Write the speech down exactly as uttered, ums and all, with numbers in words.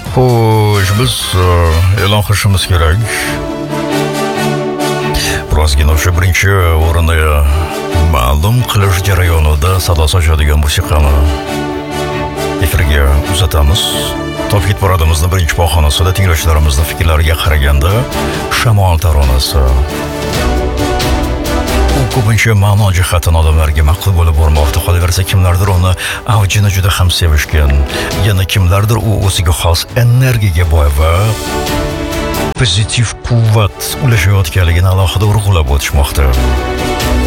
Xo'sh, biz eh, e'lon qilishimiz kerak. Birozgina o'sha birinchi o'rinni ma'lum qilish jarayonida sado sochadigan musiqani efirga uzatamiz. Top hit paradimizning birinchi pog'onasida tinglovchilarimizning fikrlariga qaraganda Shamol taronasi. U ko'pincha ma'no jihatdan odamlarga ma'qul bo'lib bormoqda. Qolaversa, kimlardir uni avjini juda ham sevishgan, yana kimlardir u o'ziga xos energiyaga boy va pozitiv quvvat ulashayotganligini alohida urg'ulab o'tishmoqda.